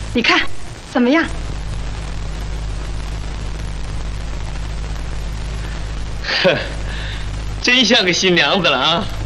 你看怎么样？ 哼，真像个新娘子了啊！